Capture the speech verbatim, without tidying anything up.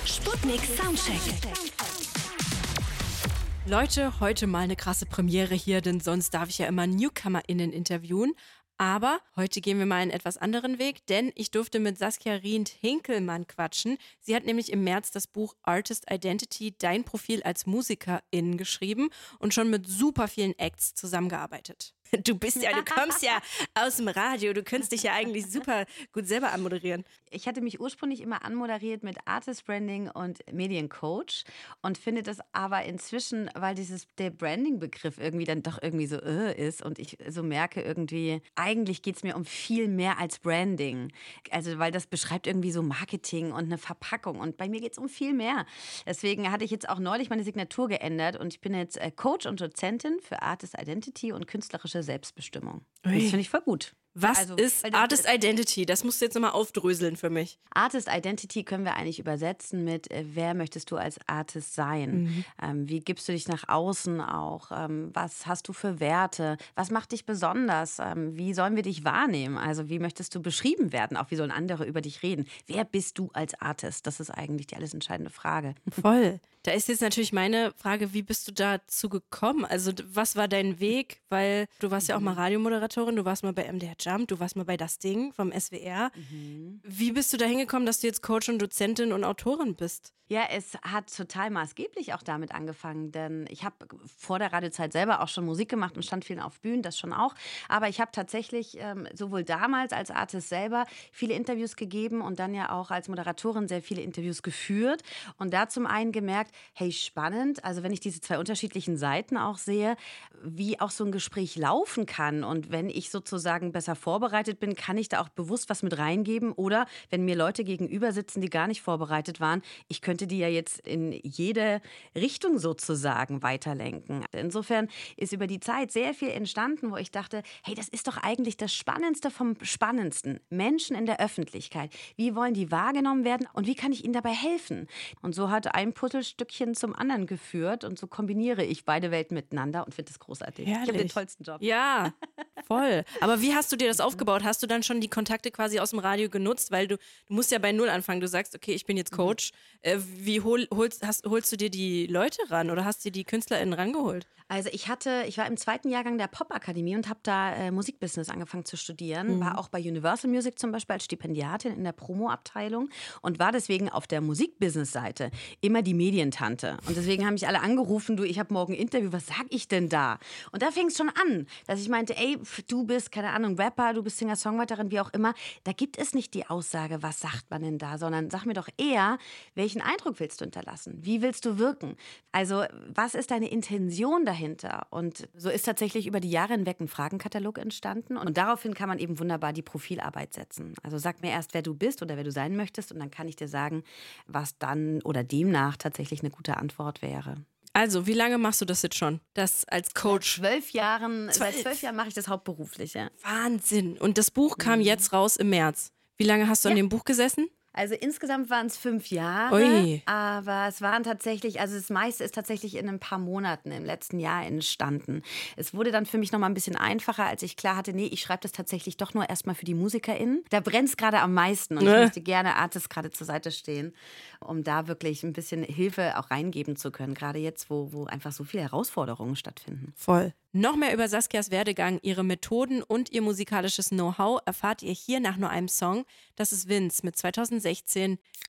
Sputnik Soundcheck. Leute, heute mal eine krasse Premiere hier, denn sonst darf ich ja immer NewcomerInnen interviewen. Aber heute gehen wir mal einen etwas anderen Weg, denn ich durfte mit Saskia Rient-Hinkelmann quatschen. Sie hat nämlich im März das Buch Artist Identity, dein Profil als Musikerin geschrieben und schon mit super vielen Acts zusammengearbeitet. Du bist ja, du kommst ja aus dem Radio, du könntest dich ja eigentlich super gut selber anmoderieren. Ich hatte mich ursprünglich immer anmoderiert mit Artist Branding und Mediencoach und finde das aber inzwischen, weil dieses der Branding-Begriff irgendwie dann doch irgendwie so äh, ist und ich so merke irgendwie, eigentlich geht es mir um viel mehr als Branding. Also weil das beschreibt irgendwie so Marketing und eine Verpackung und bei mir geht es um viel mehr. Deswegen hatte ich jetzt auch neulich meine Signatur geändert und ich bin jetzt Coach und Dozentin für Artist Identity und künstlerische Selbstbestimmung. Das finde ich voll gut. Was Also, ist weil das- Artist Identity? Das musst du jetzt nochmal aufdröseln für mich. Artist Identity können wir eigentlich übersetzen mit, äh, wer möchtest du als Artist sein? Mhm. Ähm, wie gibst du dich nach außen auch? Ähm, was hast du für Werte? Was macht dich besonders? Ähm, wie sollen wir dich wahrnehmen? Also wie möchtest du beschrieben werden? Auch wie sollen andere über dich reden? Wer bist du als Artist? Das ist eigentlich die alles entscheidende Frage. Voll. Da ist jetzt natürlich meine Frage, wie bist du dazu gekommen? Also d- was war dein Weg? Weil du warst ja auch mal Radiomoderatorin, du warst mal bei M D R Jump, du warst mal bei Das Ding vom S W R. Wie bist du da hingekommen, dass du jetzt Coach und Dozentin und Autorin bist? Ja, es hat total maßgeblich auch damit angefangen, denn ich habe vor der Radiozeit selber auch schon Musik gemacht und stand viel auf Bühnen, das schon auch. Aber ich habe tatsächlich ähm, sowohl damals als Artist selber viele Interviews gegeben und dann ja auch als Moderatorin sehr viele Interviews geführt und da zum einen gemerkt, hey, spannend, also wenn ich diese zwei unterschiedlichen Seiten auch sehe, wie auch so ein Gespräch laufen kann und wenn ich sozusagen besser vorbereitet bin, kann ich da auch bewusst was mit reingeben oder wenn mir Leute gegenüber sitzen, die gar nicht vorbereitet waren, ich könnte die ja jetzt in jede Richtung sozusagen weiterlenken. Insofern ist über die Zeit sehr viel entstanden, wo ich dachte, hey, das ist doch eigentlich das Spannendste vom Spannendsten. Menschen in der Öffentlichkeit. Wie wollen die wahrgenommen werden und wie kann ich ihnen dabei helfen? Und so hat ein Puzzlestückchen zum anderen geführt und so kombiniere ich beide Welten miteinander und finde das großartig. Ich habe den Herrlich. tollsten Job. Ja, voll. Aber wie hast du dir das aufgebaut? Hast du dann schon die Kontakte quasi aus dem Radio genutzt? Weil du, du musst ja bei Null anfangen. Du sagst, okay, ich bin jetzt Coach. Äh, wie hol, holst, hast, holst du dir die Leute ran oder hast du die KünstlerInnen rangeholt? Also ich hatte, ich war im zweiten Jahrgang der Popakademie und habe da äh, Musikbusiness angefangen zu studieren. War auch bei Universal Music zum Beispiel als Stipendiatin in der Promo-Abteilung und war deswegen auf der Musikbusiness-Seite immer die Medientante. Und deswegen haben mich alle angerufen, du, ich habe morgen ein Interview, was sag ich denn da? Und da fing es schon an, dass ich meinte, ey, pf, du bist, keine Ahnung, Rapper, du bist Singer-Songwriterin, wie auch immer. Da gibt es nicht die Aussage, was sagt man denn da, sondern sag mir doch eher, welchen Eindruck willst du hinterlassen? Wie willst du wirken? Also was ist deine Intention dahinter? Und so ist tatsächlich über die Jahre hinweg ein Fragenkatalog entstanden. Und daraufhin kann man eben wunderbar die Profilarbeit setzen. Also sag mir erst, wer du bist oder wer du sein möchtest. Und dann kann ich dir sagen, was dann oder demnach tatsächlich eine gute Antwort wäre. Also, wie lange machst du das jetzt schon? Das als Coach? Zwölf Jahren, Zwölf. seit zwölf Jahren mache ich das hauptberuflich, ja. Wahnsinn. Und das Buch kam jetzt raus im März. Wie lange hast du an Ja. dem Buch gesessen? Also insgesamt waren es fünf Jahre, Ui. aber es waren tatsächlich, also das meiste ist tatsächlich in ein paar Monaten im letzten Jahr entstanden. Es wurde dann für mich noch mal ein bisschen einfacher, als ich klar hatte, nee, ich schreibe das tatsächlich doch nur erstmal für die MusikerInnen. Da brennt es gerade am meisten und ich Ne. möchte gerne Artists gerade zur Seite stehen, um da wirklich ein bisschen Hilfe auch reingeben zu können, gerade jetzt, wo, wo einfach so viele Herausforderungen stattfinden. Voll. Noch mehr über Saskias Werdegang, ihre Methoden und ihr musikalisches Know-how erfahrt ihr hier nach nur einem Song. Das ist Vince mit zweitausendsechzehn